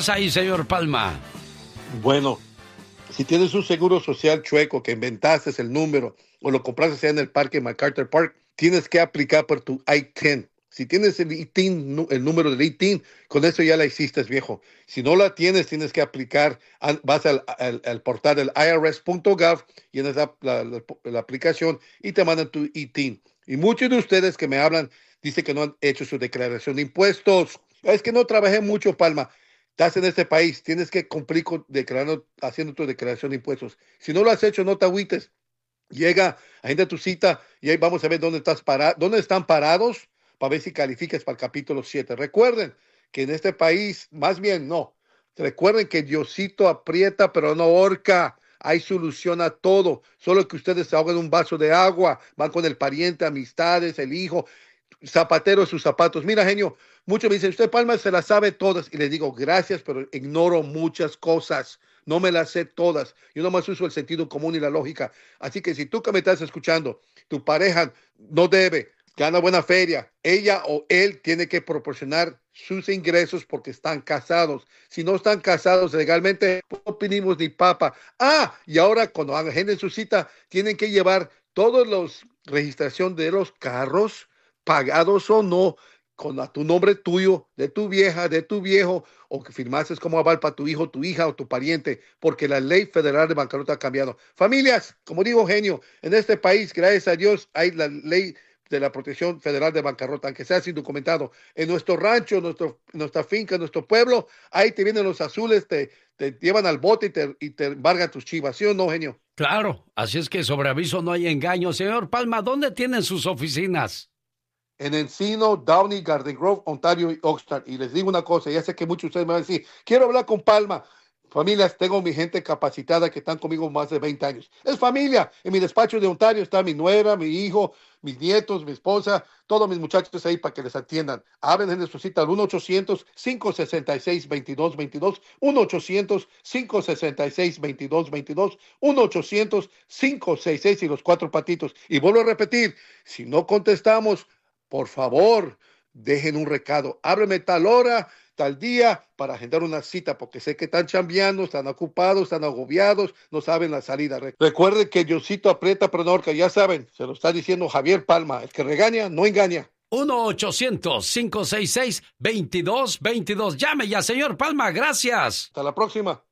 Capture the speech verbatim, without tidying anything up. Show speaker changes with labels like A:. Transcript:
A: pasa ahí, señor Palma?
B: Bueno, si tienes un seguro social chueco que inventaste el número o lo compraste allá en el parque MacArthur Park, tienes que aplicar por tu I T I N. Si tienes el I T I N, el número del I T I N, con eso ya la hiciste, viejo. Si no la tienes, tienes que aplicar. Vas al, al, al portal del I R S punto gov, llenas la, la, la, la aplicación y te mandan tu I T I N. Y muchos de ustedes que me hablan dicen que no han hecho su declaración de impuestos. Es que no trabajé mucho, Palma. Estás en este país, tienes que cumplir con declarando, haciendo tu declaración de impuestos. Si no lo has hecho, no te agüites. Llega, agenda tu cita y ahí vamos a ver dónde estás parado, dónde están parados para ver si calificas para el capítulo siete. Recuerden que en este país, más bien no, recuerden que Diosito aprieta pero no ahorca. Hay solución a todo. Solo que ustedes se ahogan un vaso de agua, van con el pariente, amistades, el hijo, zapatero sus zapatos. Mira, genio, muchos me dicen, usted, Palma, se las sabe todas. Y les digo, gracias, pero ignoro muchas cosas. No me las sé todas. Yo nomás uso el sentido común y la lógica. Así que si tú que me estás escuchando, tu pareja no debe, gana buena feria, ella o él tiene que proporcionar sus ingresos porque están casados. Si no están casados legalmente, no pedimos ni papa. Ah, y ahora cuando agenden su cita, tienen que llevar todos los registración de los carros, pagados o no, con la, tu nombre tuyo, de tu vieja, de tu viejo, o que firmases como aval para tu hijo, tu hija o tu pariente, porque la ley federal de bancarrota ha cambiado. Familias, como digo, genio, en este país, gracias a Dios, hay la ley de la protección federal de bancarrota, aunque sea sin documentado. En nuestro rancho, nuestro, nuestra finca, nuestro pueblo, ahí te vienen los azules, te, te llevan al bote y te, y te embargan tus chivas, ¿sí o no, genio?
A: Claro, así es que sobre aviso no hay engaño. Señor Palma, ¿dónde tienen sus oficinas?
B: En Encino, Downey, Garden Grove, Ontario y Oxnard. Y les digo una cosa, ya sé que muchos de ustedes me van a decir, quiero hablar con Palma. Familias, tengo mi gente capacitada que están conmigo más de veinte años. Es familia. En mi despacho de Ontario está mi nuera, mi hijo, mis nietos, mi esposa, todos mis muchachos ahí para que les atiendan. Hablen en su cita al uno ochocientos, cinco seis seis, veintidós veintidós, uno ochocientos, cinco seis seis, veintidós veintidós, uno ochocientos, cinco seis seis y los cuatro patitos. Y vuelvo a repetir, si no contestamos, por favor, dejen un recado. Hábleme tal hora, tal día, para agendar una cita, porque sé que están chambeando, están ocupados, están agobiados, no saben la salida. Recuerden que Diosito aprieta, pero no ahorca. Ya saben, se lo está diciendo Javier Palma. El que regaña, no engaña.
A: uno ochocientos, cinco seis seis, veintidós veintidós. Llame ya, señor Palma. Gracias.
B: Hasta la próxima.